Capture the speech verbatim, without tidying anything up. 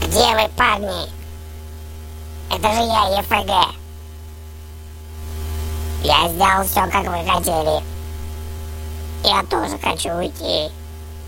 Где вы, парни? Это же я, ЕФГ. Я сделал все, как вы хотели. Я тоже хочу уйти.